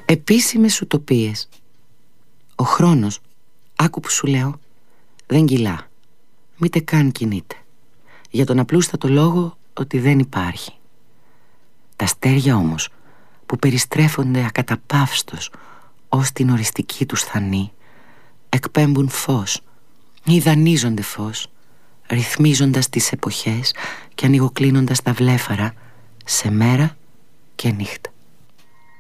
επίσημες ουτοπίες. Ο χρόνος, άκου που σου λέω, δεν κυλά, μήτε καν κινείται, για τον απλούστατο λόγο ότι δεν υπάρχει. Τα αστέρια όμως, που περιστρέφονται ακαταπαύστος ως την οριστική τους θανή, εκπέμπουν φως ή δανείζονται φως, ρυθμίζοντας τις εποχές και ανοιγοκλίνοντας τα βλέφαρα σε μέρα και νύχτα.